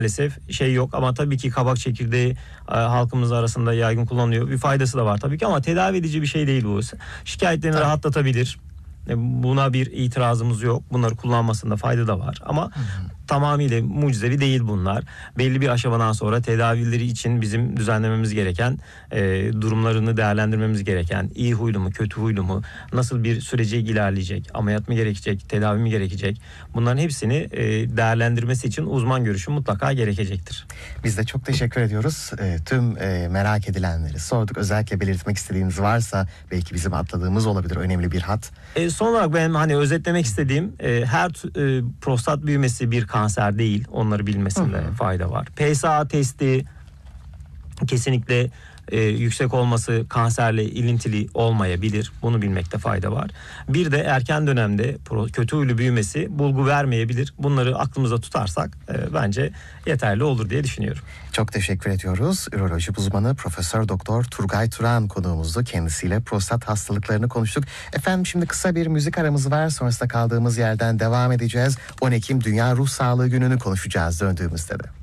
maalesef şey yok ama tabii ki kabak çekirdeği halkımız arasında yaygın kullanılıyor. Bir faydası da var tabii ki ama tedavi edici bir şey değil bu. Şikayetlerini rahatlatabilir. Buna bir itirazımız yok. Bunları kullanmasında fayda da var ama tamamıyla mucizevi değil bunlar. Belli bir aşamadan sonra tedavileri için bizim düzenlememiz gereken, durumlarını değerlendirmemiz gereken, iyi huylu mu, kötü huylu mu, nasıl bir sürece ilerleyecek, ameliyat mı gerekecek, tedavi mi gerekecek, bunların hepsini değerlendirmesi için uzman görüşü mutlaka gerekecektir. Biz de çok teşekkür ediyoruz. Tüm merak edilenleri sorduk. Özellikle belirtmek istediğiniz varsa belki bizim atladığımız olabilir, önemli bir hat. Son olarak benim özetlemek istediğim her prostat büyümesi bir kanser değil. Onları bilmesinde fayda var. PSA testi kesinlikle yüksek olması kanserle ilintili olmayabilir. Bunu bilmekte fayda var. Bir de erken dönemde kötü huylu büyümesi bulgu vermeyebilir. Bunları aklımızda tutarsak bence yeterli olur diye düşünüyorum. Çok teşekkür ediyoruz. Üroloji uzmanı Profesör Doktor Turgay Turan konuğumuzdu. Kendisiyle prostat hastalıklarını konuştuk. Efendim şimdi kısa bir müzik aramız var. Sonrasında kaldığımız yerden devam edeceğiz. 10 Ekim Dünya Ruh Sağlığı Günü'nü konuşacağız döndüğümüzde de.